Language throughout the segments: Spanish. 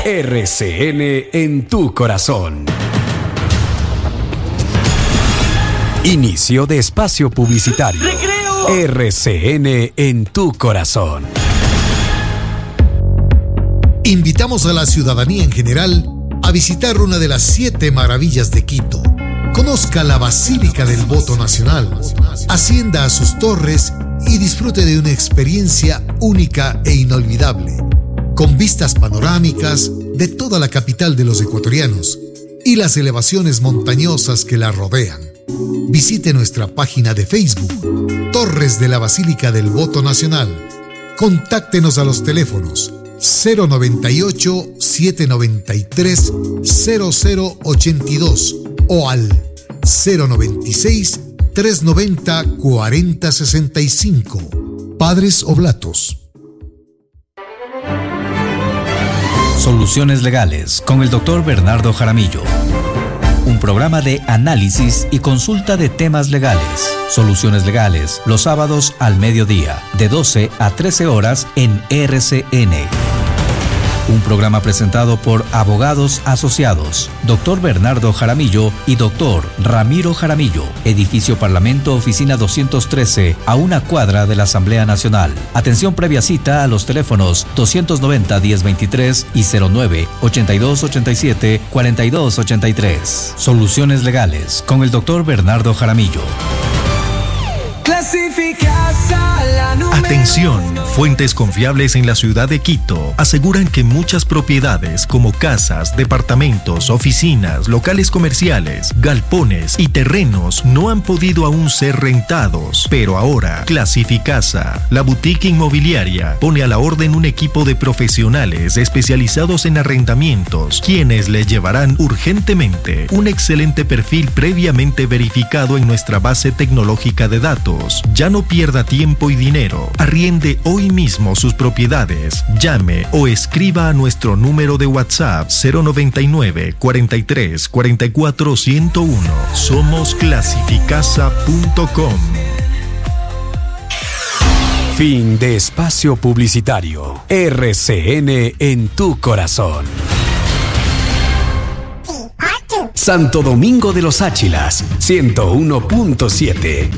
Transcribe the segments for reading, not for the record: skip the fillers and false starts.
RCN en tu corazón. Inicio de espacio publicitario. ¡Recreo! RCN en tu corazón. Invitamos a la ciudadanía en general a visitar una de las 7 maravillas de Quito. Conozca la Basílica del Voto Nacional, ascienda a sus torres y disfrute de una experiencia única e inolvidable, con vistas panorámicas de toda la capital de los ecuatorianos y las elevaciones montañosas que la rodean. Visite nuestra página de Facebook, Torres de la Basílica del Voto Nacional. Contáctenos a los teléfonos 098-793-0082 o al 096-390-4065. Padres Oblatos. Soluciones Legales con el Dr. Bernardo Jaramillo. Un programa de análisis y consulta de temas legales. Soluciones Legales, los sábados al mediodía, de 12 a 13 horas en RCN. Un programa presentado por Abogados Asociados, Dr. Bernardo Jaramillo y Dr. Ramiro Jaramillo. Edificio Parlamento, oficina 213, a una cuadra de la Asamblea Nacional. Atención previa cita a los teléfonos 290-1023 y 09-8287-4283. Soluciones Legales con el Dr. Bernardo Jaramillo. Atención, fuentes confiables en la ciudad de Quito aseguran que muchas propiedades como casas, departamentos, oficinas, locales comerciales, galpones y terrenos no han podido aún ser rentados. Pero ahora, Clasificasa, la boutique inmobiliaria, pone a la orden un equipo de profesionales especializados en arrendamientos, quienes le llevarán urgentemente un excelente perfil previamente verificado en nuestra base tecnológica de datos. Ya no pierda tiempo y dinero. Arriende hoy mismo sus propiedades. Llame o escriba a nuestro número de WhatsApp 099 43 44 101. Somos clasificasa.com. Fin de espacio publicitario. RCN en tu corazón. Santo Domingo de los Áchilas, 101.7.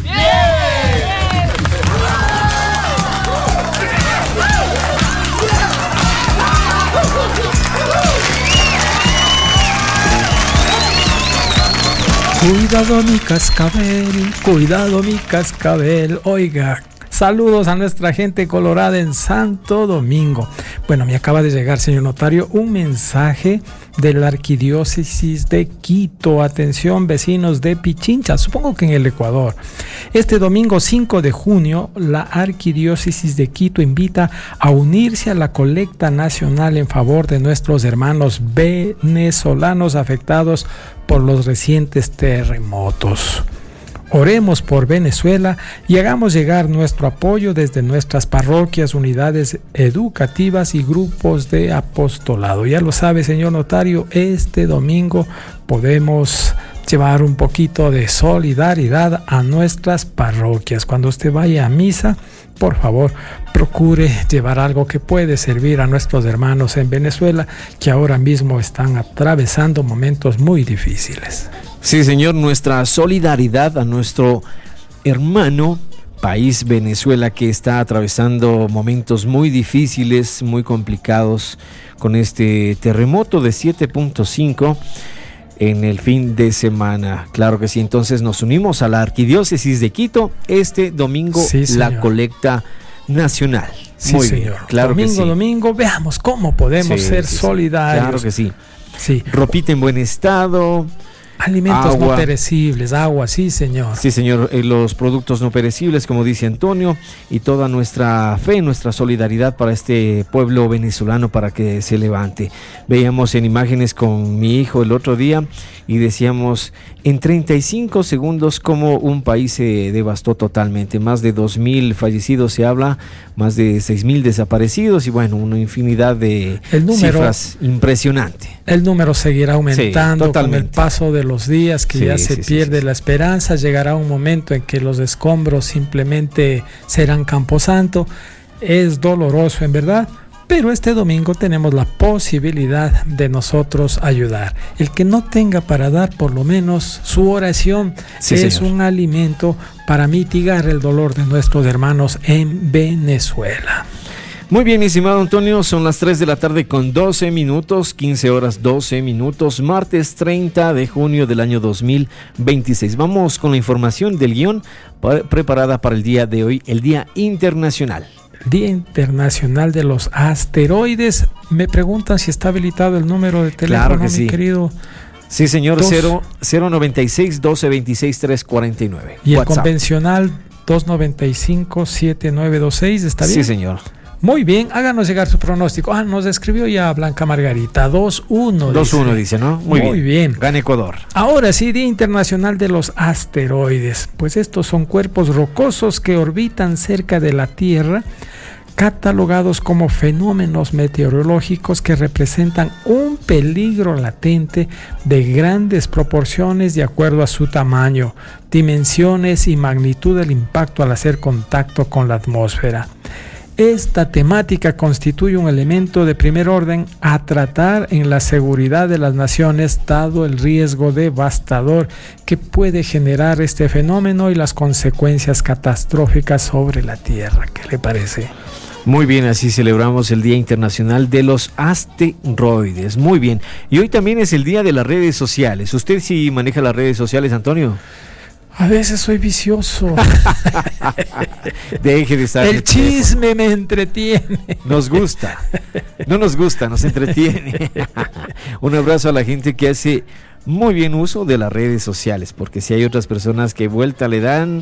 Cuidado mi cascabel, oiga. Saludos a nuestra gente colorada en Santo Domingo. Bueno, me acaba de llegar, señor notario, un mensaje de la Arquidiócesis de Quito. Atención, vecinos de Pichincha, supongo que en el Ecuador. Este domingo 5 de junio, la Arquidiócesis de Quito invita a unirse a la colecta nacional en favor de nuestros hermanos venezolanos afectados por los recientes terremotos. Oremos por Venezuela y hagamos llegar nuestro apoyo desde nuestras parroquias, unidades educativas y grupos de apostolado. Ya lo sabe, señor notario, este domingo podemos llevar un poquito de solidaridad a nuestras parroquias. Cuando usted vaya a misa, por favor, procure llevar algo que puede servir a nuestros hermanos en Venezuela, que ahora mismo están atravesando momentos muy difíciles. Sí, señor, nuestra solidaridad a nuestro hermano país Venezuela, que está atravesando momentos muy difíciles, muy complicados con este terremoto de 7.5 en el fin de semana. Claro que sí, entonces nos unimos a la Arquidiócesis de Quito este domingo, sí, la colecta nacional. Sí, muy señor. Bien, claro domingo, que sí. Domingo, veamos cómo podemos ser solidarios. Claro que sí. Sí. Ropita en buen estado. Alimentos agua. No perecibles, agua, sí, señor. Sí, señor, los productos no perecibles, como dice Antonio, y toda nuestra fe, nuestra solidaridad para este pueblo venezolano para que se levante. Veíamos en imágenes con mi hijo el otro día y decíamos, en 35 segundos cómo un país se devastó totalmente. Más de 2,000 fallecidos se habla, más de 6,000 desaparecidos y bueno, una infinidad de cifras impresionante. El número seguirá aumentando con el paso de los días, que ya se pierde la esperanza. Llegará un momento en que los escombros simplemente serán camposanto. Es doloroso, en verdad, Pero este domingo tenemos la posibilidad de nosotros ayudar. El que no tenga para dar, por lo menos su oración es señor. Un alimento para mitigar el dolor de nuestros hermanos en Venezuela. Muy bien, estimado Antonio, son las 3 de la tarde con 12 minutos, 15 horas 12 minutos, martes 30 de junio del año 2026. Vamos con la información del guión preparada para el día de hoy, el Día Internacional. Día Internacional de los Asteroides. Me preguntan si está habilitado el número de teléfono, claro que mi sí. querido. Sí, señor, 096 1226 349. Y WhatsApp. El convencional 295-7926, ¿está bien? Sí, señor. Muy bien, háganos llegar su pronóstico. Nos escribió ya Blanca Margarita, 2-1. 2-1 dice, ¿no? Muy bien. Gana Ecuador. Ahora sí, Día Internacional de los Asteroides. Pues estos son cuerpos rocosos que orbitan cerca de la Tierra, catalogados como fenómenos meteorológicos que representan un peligro latente de grandes proporciones de acuerdo a su tamaño, dimensiones y magnitud del impacto al hacer contacto con la atmósfera. Esta temática constituye un elemento de primer orden a tratar en la seguridad de las naciones, dado el riesgo devastador que puede generar este fenómeno y las consecuencias catastróficas sobre la Tierra. ¿Qué le parece? Muy bien, así celebramos el Día Internacional de los Asteroides. Muy bien. Y hoy también es el Día de las Redes Sociales. ¿Usted sí maneja las redes sociales, Antonio? A veces soy vicioso. Deje de estar. El chisme me entretiene. Nos gusta. No nos gusta, nos entretiene. Un abrazo a la gente que hace muy bien uso de las redes sociales, porque si hay otras personas que vuelta le dan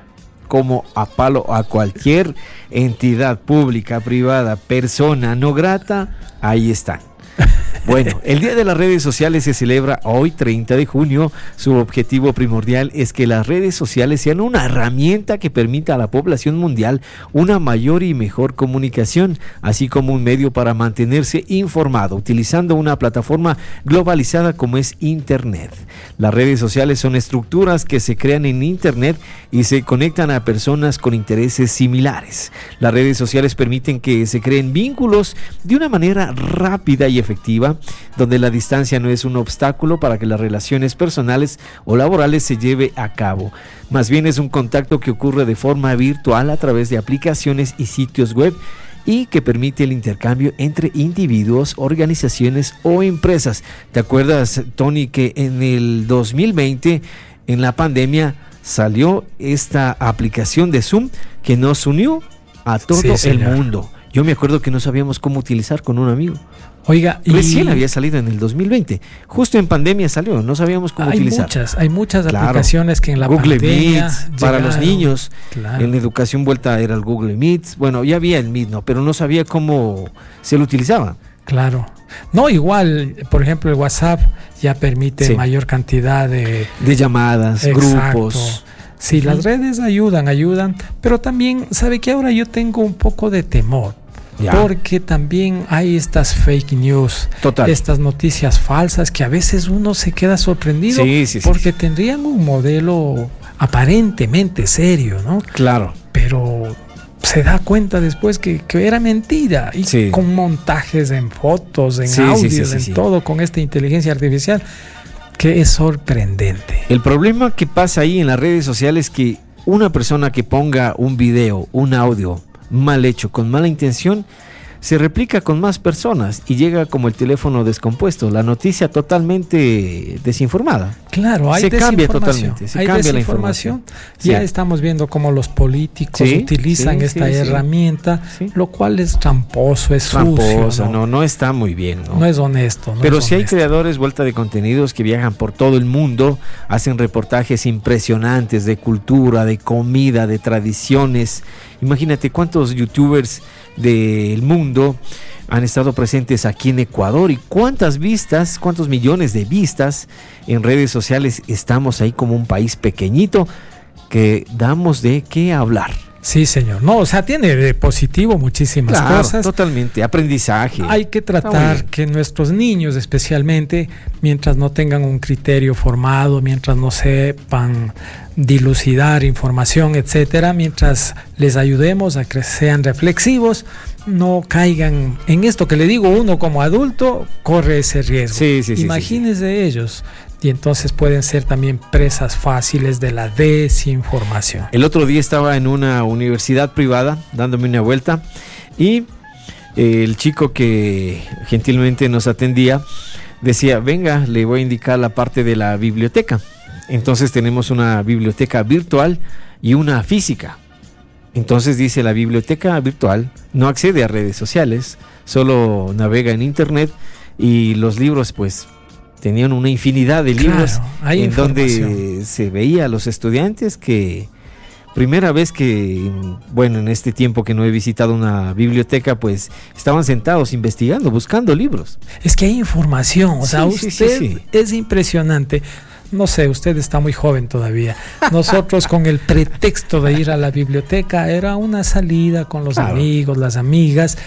como a palo a cualquier entidad pública, privada, persona no grata, ahí están. Bueno, el Día de las Redes Sociales se celebra hoy, 30 de junio. Su objetivo primordial es que las redes sociales sean una herramienta que permita a la población mundial una mayor y mejor comunicación, así como un medio para mantenerse informado, utilizando una plataforma globalizada como es Internet. Las redes sociales son estructuras que se crean en Internet y se conectan a personas con intereses similares. Las redes sociales permiten que se creen vínculos de una manera rápida y efectiva, donde la distancia no es un obstáculo para que las relaciones personales o laborales se lleve a cabo. Más bien es un contacto que ocurre de forma virtual a través de aplicaciones y sitios web y que permite el intercambio entre individuos, organizaciones o empresas. ¿Te acuerdas, Tony, que en el 2020, en la pandemia, salió esta aplicación de Zoom que nos unió a todo el mundo? Yo me acuerdo que no sabíamos cómo utilizar con un amigo. Oiga, recién había salido en el 2020, justo en pandemia salió, no sabíamos cómo utilizar. Hay muchas aplicaciones que en la Google pandemia Meet, para los niños, en la educación vuelta era el Google Meet, bueno, ya había el Meet, ¿no? Pero no sabía cómo se lo utilizaba. Claro. No, igual, por ejemplo, el WhatsApp ya permite mayor cantidad de llamadas, grupos. Sí, las redes ayudan, pero también, ¿sabe qué? Ahora yo tengo un poco de temor. Porque también hay estas fake news, estas noticias falsas que a veces uno se queda sorprendido porque tendrían un modelo aparentemente serio, ¿no? Claro. Pero se da cuenta después que era mentira y con montajes en fotos, en audios, en todo, con esta inteligencia artificial que es sorprendente. El problema que pasa ahí en las redes sociales es que una persona que ponga un video, un audio mal hecho, con mala intención, se replica con más personas y llega como el teléfono descompuesto, la noticia totalmente desinformada. Claro, hay cambia totalmente, cambia la información. Ya estamos viendo cómo los políticos utilizan esta herramienta, lo cual es tramposo, es sucio. No está muy bien. No es honesto. Pero si hay creadores vuelta de contenidos que viajan por todo el mundo, hacen reportajes impresionantes de cultura, de comida, de tradiciones. Imagínate cuántos youtubers del mundo han estado presentes aquí en Ecuador y cuántas vistas, cuántos millones de vistas en redes sociales. Estamos ahí como un país pequeñito que damos de qué hablar. Sí, señor. No, o sea, tiene de positivo muchísimas cosas. Totalmente, aprendizaje. Hay que tratar que nuestros niños, especialmente, mientras no tengan un criterio formado, mientras no sepan dilucidar información, etcétera, mientras les ayudemos a que sean reflexivos, no caigan en esto que le digo, uno como adulto corre ese riesgo. Imagínense ellos. Y entonces pueden ser también presas fáciles de la desinformación. El otro día estaba en una universidad privada dándome una vuelta y el chico que gentilmente nos atendía decía, venga, le voy a indicar la parte de la biblioteca. Entonces tenemos una biblioteca virtual y una física. Entonces dice, la biblioteca virtual no accede a redes sociales, solo navega en internet y los libros pues tenían una infinidad de libros en donde se veía a los estudiantes que primera vez que, bueno, en este tiempo que no he visitado una biblioteca, pues estaban sentados investigando, buscando libros. Es que hay información, o sea, usted es impresionante. No sé, usted está muy joven todavía. Nosotros con el pretexto de ir a la biblioteca era una salida con los amigos, las amigas,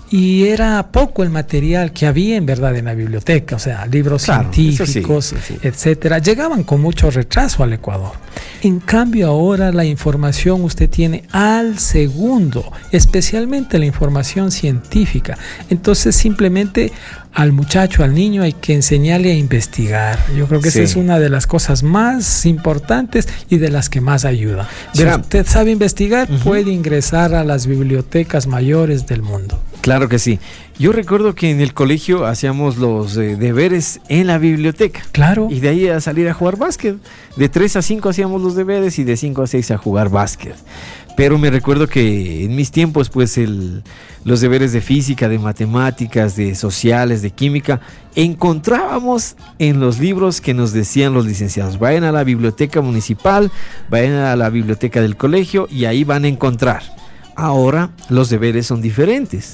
y era poco el material que había en verdad en la biblioteca, o sea, libros científicos, etcétera. Llegaban con mucho retraso al Ecuador. En cambio ahora la información usted tiene al segundo, especialmente la información científica. Entonces simplemente al muchacho, al niño hay que enseñarle a investigar. Yo creo que esa es una de las cosas más importantes y de las que más ayuda. Si usted sabe investigar, puede ingresar a las bibliotecas mayores del mundo. Claro que sí. Yo recuerdo que en el colegio hacíamos los deberes en la biblioteca. Claro. Y de ahí a salir a jugar básquet. De 3 a 5 hacíamos los deberes y de 5 a 6 a jugar básquet. Pero me recuerdo que en mis tiempos, pues los deberes de física, de matemáticas, de sociales, de química, encontrábamos en los libros que nos decían los licenciados. Vayan a la biblioteca municipal, vayan a la biblioteca del colegio y ahí van a encontrar. Ahora los deberes son diferentes.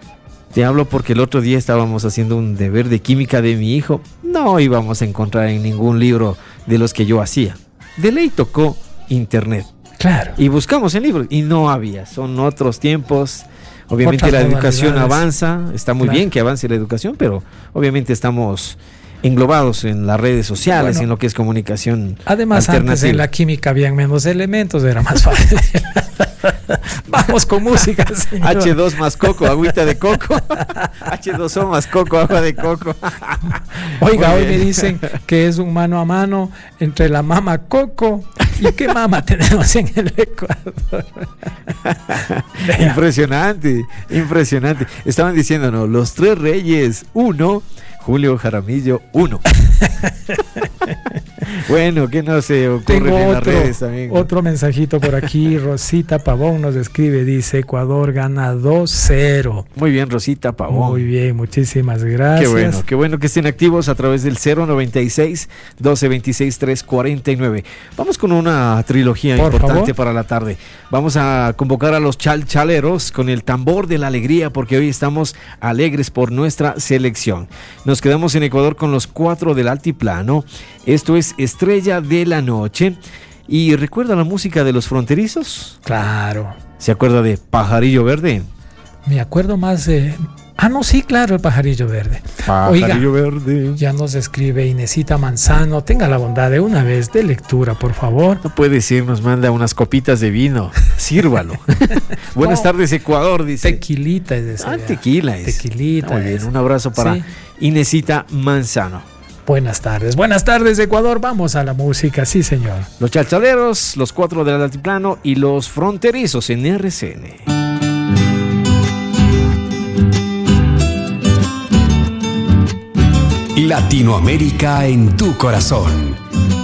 Te hablo porque el otro día estábamos haciendo un deber de química de mi hijo. No íbamos a encontrar en ningún libro de los que yo hacía. De ley tocó internet. Claro. Y buscamos en libros y no había. Son otros tiempos. Obviamente la educación avanza. Está muy bien que avance la educación, pero obviamente estamos englobados en las redes sociales, en lo que es comunicación además alternativa. Antes en la química habían menos elementos, era más fácil. Vamos con música, señor. H2 más coco, agüita de coco. H2O más coco, agua de coco. Oiga, hoy me dicen que es un mano a mano entre la mama Coco y qué mama tenemos en el Ecuador. Impresionante, impresionante. Estaban diciéndonos, los 3 reyes, 1, Julio Jaramillo, 1. Bueno, ¿qué no se ocurre en las redes también? Otro mensajito por aquí. Rosita Pavón nos escribe, dice, Ecuador gana 2-0. Muy bien, Rosita Pavón. Muy bien, muchísimas gracias. Qué bueno que estén activos a través del 096-1226-349. Vamos con una trilogía importante para la tarde. Vamos a convocar a los chalchaleros con el tambor de la alegría, porque hoy estamos alegres por nuestra selección. Nos quedamos en Ecuador con los 4 del altiplano. Esto es Estrella de la Noche. ¿Y recuerda la música de los fronterizos? Claro. ¿Se acuerda de Pajarillo Verde? Me acuerdo más de... no, sí, claro, el Pajarillo Verde. Pajarillo Verde. Ya nos escribe Inesita Manzano. Tenga la bondad de una vez de lectura, por favor. No puede ser, nos manda unas copitas de vino. Sírvalo. Buenas tardes, Ecuador, dice. Tequilita es ese. Tequila es. Tequilita. Muy bien, un abrazo para Inesita Manzano. Buenas tardes, Ecuador. Vamos a la música, sí, señor. Los chalchaleros, los 4 del altiplano y los fronterizos en RCN. Latinoamérica en tu corazón.